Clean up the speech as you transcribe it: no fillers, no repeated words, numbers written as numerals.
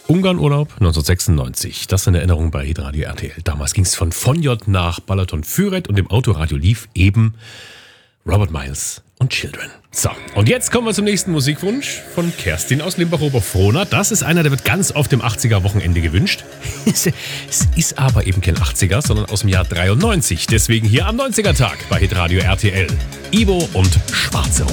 Ungarnurlaub 1996. Das in Erinnerung bei Hitradio RTL. Damals ging es von Fonjot nach Balaton Füret und im Autoradio lief eben Robert Miles und Children. So, und jetzt kommen wir zum nächsten Musikwunsch von Kerstin aus Limbach-Oberfrohna. Das ist einer, der wird ganz oft im 80er-Wochenende gewünscht. Es ist aber eben kein 80er, sondern aus dem Jahr 93. Deswegen hier am 90er-Tag bei Hitradio RTL. Ivo und Schwarze Rosen.